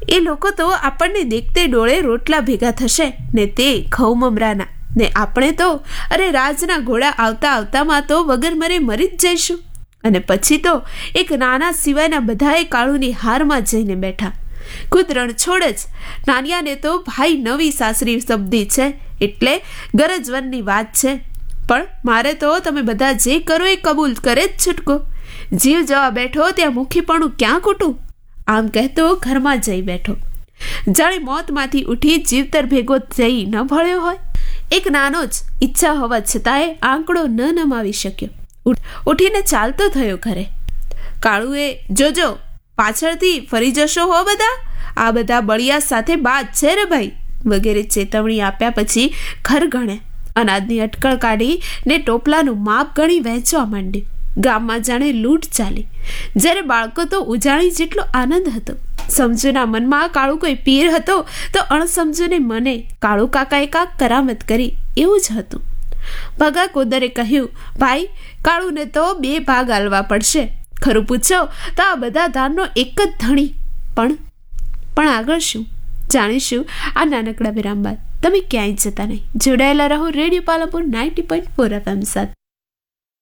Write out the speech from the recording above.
એ લોકો તો આપણને દેખતે ડોળે રોટલા ભેગા થશે ને તે ઘઉં મમરાના, ને આપણે તો અરે રાજના ઘોડા આવતા આવતામાં તો વગર મરે મરી જ જઈશું. અને પછી તો એક નાના સિવાયના બધાએ કાળુની હારમાં જઈને બેઠા. ખુદ રણછોડ જ નાનિયાને તો ભાઈ નવી સાસરી શબ્દી છે એટલે ગરજવનની વાત છે, પણ મારે તો તમે બધા જે કરો એ કબૂલ કરે જ છૂટકો. જીવ જવા બેઠો ત્યાં મુખીપણું ક્યાં કૂટું, આમ કહેતો ઘરમાં જઈ બેઠો. જાણે મોતમાંથી ઉઠી જીવતર ભેગો થઈ ન ભળ્યો હોય. એક નાનો જ ઈચ્છા હોવા છતાંય આંકડો ન નમાવી શક્યો. ઉઠીને ચાલતો થયો ઘરે. કાળુએ જોજો પાછળથી ફરી જશો હો બધા, આ બધા બળિયા સાથે બાદ છે રે ભાઈ વગેરે ચેતવણી આપ્યા પછી ઘર ગણે અનાજની અટકળ કાઢી ને ટોપલાનું માપ ગણી વહેંચવા માંડ્યું. ગામમાં જાણે લૂંટ ચાલી. જ્યારે બાળકો તો ઉજાણી જેટલો આનંદ હતો. સમજુના મનમાં કાળુ કોઈ પીર હતો તો અણસમજુને મને કાળુ કાકાએ કાંક કરામત કરી એવું જ હતું. ભગા કોદરે કહ્યું, ભાઈ કાળુને તો 2 ભાગ આલવા પડશે. ખરું પૂછો તો આ બધા ધાનનો એક જ ધણી. પણ આગળ શું જાણીશું આ નાનકડા વિરામ બાદ. તમે ક્યાંય જતા નહીં, જોડાયેલા રહો રેડિયો પાલનપુર 90.4 FM સાથે.